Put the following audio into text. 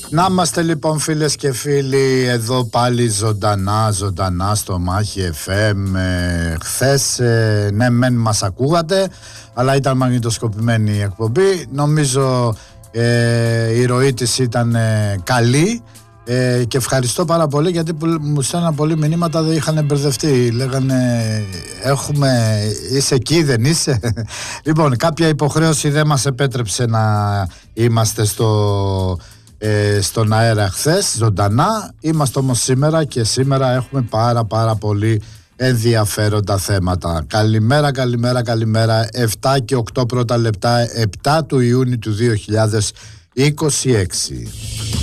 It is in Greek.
Να είμαστε λοιπόν φίλες και φίλοι εδώ πάλι ζωντανά στο Μάχη FM. Χθες ναι μεν μας ακούγατε, αλλά ήταν μαγνητοσκοπημένη η εκπομπή. Νομίζω η ροή της ήταν καλή και ευχαριστώ πάρα πολύ, γιατί μου στέλναν πολλοί μηνύματα, δεν είχαν μπερδευτεί. Λέγανε είσαι εκεί, δεν είσαι? Λοιπόν, κάποια υποχρέωση δεν μας επέτρεψε να είμαστε στον αέρα χθες ζωντανά. Είμαστε όμως σήμερα, και σήμερα έχουμε πάρα πολύ ενδιαφέροντα θέματα. Καλημέρα. 7 και 8 πρώτα λεπτά, 7 του Ιούνιου του 2026.